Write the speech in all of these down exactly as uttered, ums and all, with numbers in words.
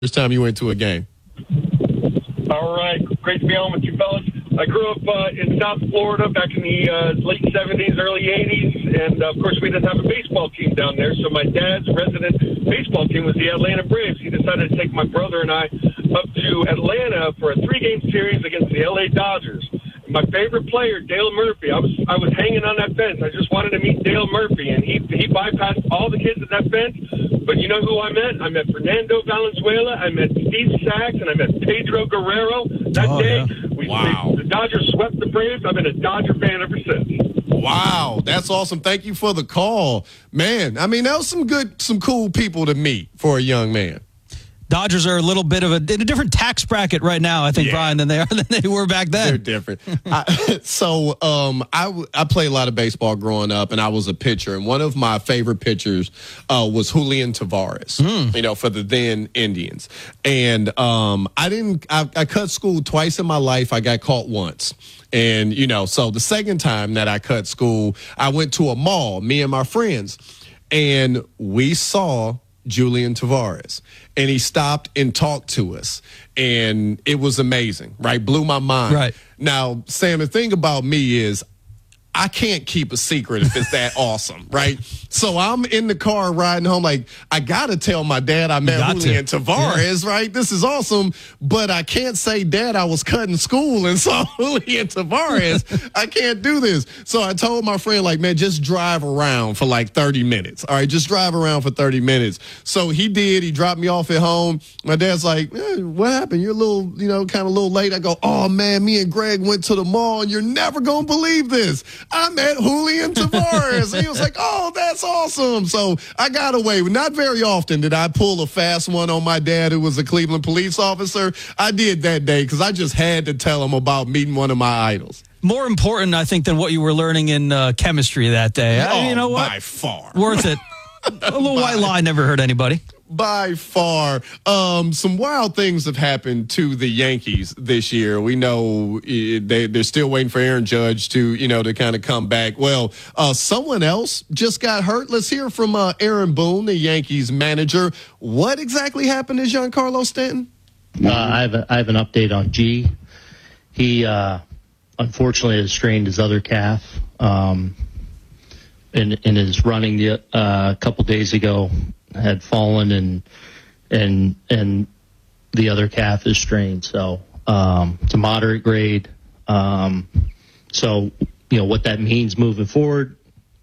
First time you went to a game. All right. Great to be on with you, fellas. I grew up uh, in South Florida back in the uh, late seventies, early eighties, and, uh, of course, we didn't have a baseball team down there, so my dad's resident baseball team was the Atlanta Braves. He decided to take my brother and I up to Atlanta for a three-game series against the L A Dodgers. My favorite player, Dale Murphy. I was I was hanging on that fence. I just wanted to meet Dale Murphy, and he he bypassed all the kids at that fence. But you know who I met? I met Fernando Valenzuela. I met Steve Sachs, and I met Pedro Guerrero. That oh, day, yeah. we, wow. we the Dodgers swept the Braves. I've been a Dodger fan ever since. Wow, that's awesome. Thank you for the call, man. I mean, that was some good, some cool people to meet for a young man. Dodgers are a little bit of a, in a different tax bracket right now, I think, yeah. Brian, than they are than they were back then. They're different. I, so um, I, I played a lot of baseball growing up, and I was a pitcher. And one of my favorite pitchers uh, was Julian Tavares, mm. you know, for the then Indians. And um, I didn't. I, I cut school twice in my life. I got caught once. And, you know, so the second time that I cut school, I went to a mall, me and my friends, and we saw Julian Tavares, and he stopped and talked to us, and it was amazing, right? Blew my mind. Right. Now, Sam, the thing about me is I can't keep a secret if it's that awesome, right? So I'm in the car riding home like, I got to tell my dad I met Julian Tavares, yeah. right? This is awesome, but I can't say, Dad, I was cutting school and saw Julian Tavares. I can't do this. So I told my friend, like, man, just drive around for like thirty minutes. All right, just drive around for thirty minutes. So he did. He dropped me off at home. My dad's like, eh, what happened? You're a little, you know, kind of a little late. I go, oh, man, me and Greg went to the mall, and you're never going to believe this. I met Julian Tavares. And he was like, oh, that's awesome. So I got away. Not very often did I pull a fast one on my dad, who was a Cleveland police officer. I did that day because I just had to tell him about meeting one of my idols. More important, I think, than what you were learning in uh, chemistry that day. Oh, I, you know what? By far. Worth it. A little white lie never hurt anybody. By far. Um, some wild things have happened to the Yankees this year. We know they, they're still waiting for Aaron Judge to, you know, to kind of come back. Well, uh, someone else just got hurt. Let's hear from uh, Aaron Boone, the Yankees manager. What exactly happened to Giancarlo Stanton? Uh, I have a, I have an update on G. He uh, unfortunately has strained his other calf. Um, in, in his running the, uh, a couple days ago, had fallen and and and the other calf is strained. So um, it's a moderate grade. Um, so you know what that means moving forward.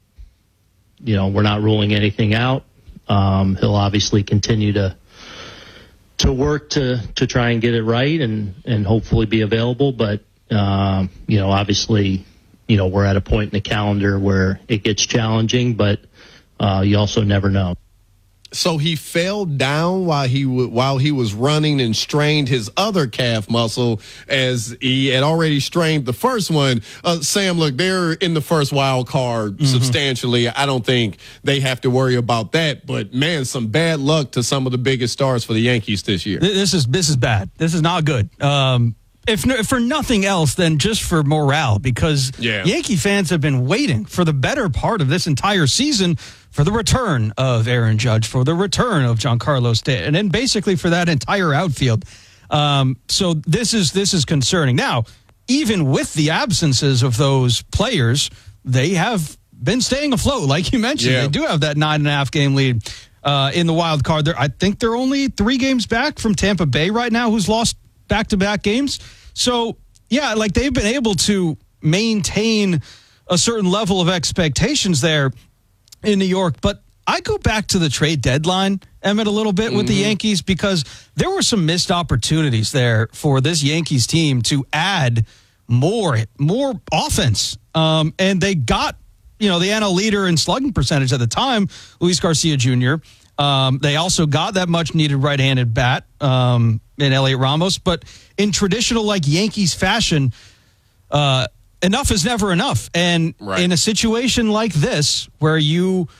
You know we're not ruling anything out. Um, he'll obviously continue to to work to to try and get it right and and hopefully be available. But um, you know obviously you know we're at a point in the calendar where it gets challenging, but uh, you also never know. So he fell down while he w- while he was running and strained his other calf muscle, as he had already strained the first one. Uh, Sam, look, they're in the first wild card mm-hmm. substantially. I don't think they have to worry about that. But man, some bad luck to some of the biggest stars for the Yankees this year. This is this is bad. This is not good. Um, if, if for nothing else, then just for morale, because yeah. Yankee fans have been waiting for the better part of this entire season for the return of Aaron Judge, for the return of Giancarlo Stanton, and basically for that entire outfield. Um, so this is this is concerning. Now, even with the absences of those players, they have been staying afloat, like you mentioned. Yeah. They do have that nine and a half game lead uh, in the wild card. They're, I think they're only three games back from Tampa Bay right now, who's lost back-to-back games. So, yeah, like they've been able to maintain a certain level of expectations there in New York. But I go back to the trade deadline, Emmett, a little bit with mm-hmm. the Yankees, because there were some missed opportunities there for this Yankees team to add more, more offense. Um, and they got, you know, the N L leader in slugging percentage at the time, Luis Garcia Junior Um, they also got that much-needed right-handed bat um, in Elliot Ramos. But in traditional, like, Yankees fashion, uh, enough is never enough. And right. in a situation like this, where you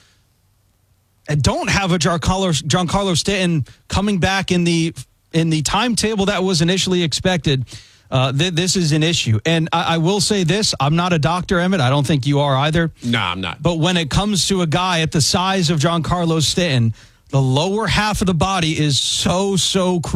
don't have a Giancarlo, Giancarlo Stanton coming back in the in the timetable that was initially expected, uh, th- this is an issue. And I-, I will say this, I'm not a doctor, Emmett. I don't think you are either. No, I'm not. But when it comes to a guy at the size of Giancarlo Stanton, the lower half of the body is so, so crucial.